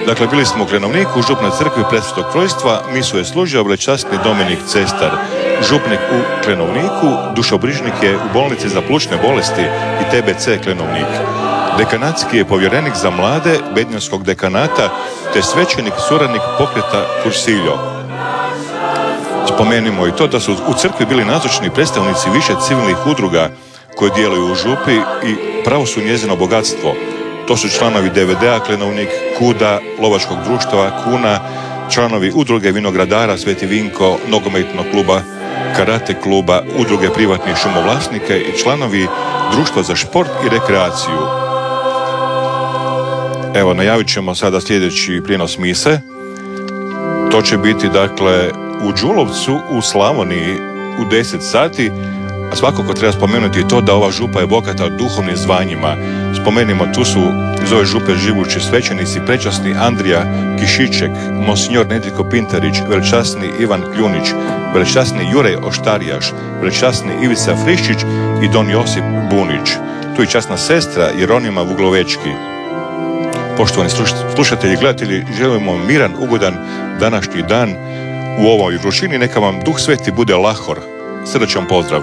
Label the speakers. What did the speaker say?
Speaker 1: Dakle, bili smo u Klenovniku, župnoj crkvi Presvetog Trojstva, misu je služio veličasni Dominik Cestar, župnik u Klenovniku, dušobrižnik je u bolnici za plućne bolesti i TBC Klenovnik. Dekanatski je povjerenik za mlade Bednjanskog dekanata, te svećenik suradnik pokreta Kursiljo. Spomenimo i to da su u crkvi bili nazočni predstavnici više civilnih udruga koji djeluju u župi i pravo su njezino bogatstvo. To su članovi DVD-a Klenovnik, KUDA, Lovačkog društva Kuna, članovi udruge vinogradara Sveti Vinko, nogometnog kluba, karate kluba, udruge privatnih šumovlasnika i članovi društva za šport i rekreaciju. Evo, najavit ćemo sada sljedeći prijenos mise. To će biti, dakle, u Đulovcu u Slavoniji u 10 sati. A svakako treba spomenuti i to da ova župa je bogata duhovnim zvanjima. Spomenimo, tu su iz ove župe živući svećenici prečasni Andrija Kišiček, monsignor Nedjeljko Pintarić, veličasni Ivan Kljunić, veličasni Jurej Oštarijaš, veličasni Ivica Friščić i don Josip Bunić. Tu i časna sestra Jeronima Vuglovečki. Poštovani slušatelji i gledatelji, želimo miran, ugodan današnji dan u ovoj vrućini. Neka vam Duh Sveti bude lahor. Srdačan pozdrav.